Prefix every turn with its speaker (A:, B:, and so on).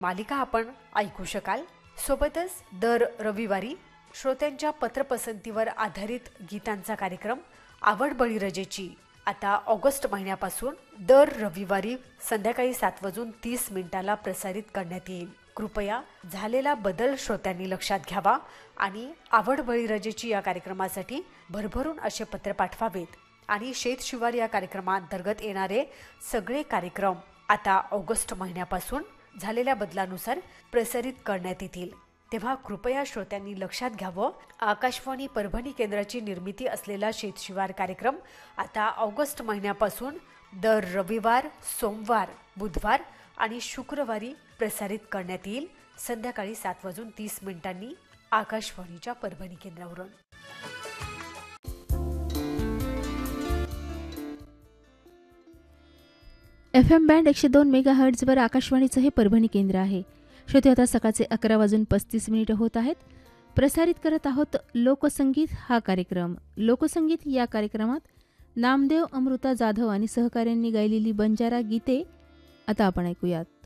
A: मालिका आपण ऐकू शकाल. सोबतच दर रविवारी श्रोत्यांच्या पत्रपसंतीवर आधारित गीतांचा कार्यक्रम आवड बळीराजाची आता ऑगस्ट महिन्यापासून दर रविवारी संध्याकाळी 7:30 प्रसारित करण्यात येईल. कृपया झालेला बदल श्रोत्यांनी लक्षात घ्यावा आणि आवड बळीराजाची या कार्यक्रमासाठी भरभरून असे पत्र पाठवावेत आणि शेतशिवार या कार्यक्रमाअंतर्गत येणारे सगळे कार्यक्रम आता ऑगस्ट महिन्यापासून झालेल्या बदलानुसार प्रसारित करण्यात येतील. तेव्हा कृपया श्रोत्यांनी लक्षात घ्यावं, आकाशवाणी परभणी केंद्राची निर्मिती असलेला शेतशिवार कार्यक्रम आता ऑगस्ट महिन्यापासून दर रविवार, सोमवार, बुधवार आणि शुक्रवारी प्रसारित करण्यात येईल संध्याकाळी 7:30 आकाशवाणीच्या परभणी केंद्रावरून.
B: FM बँड 102 मेगाहर्ट्झवर आकाशवाणीचं हे परभणी केंद्र आहे. श्रोते, आता सकाळचे 11:35 होत आहेत. प्रसारित करत आहोत लोकसंगीत हा कार्यक्रम. लोकसंगीत या कार्यक्रमात नामदेव, अमृता जाधव आणि सहकाऱ्यांनी गायलेली बंजारा गीते आता आपण ऐकूयात.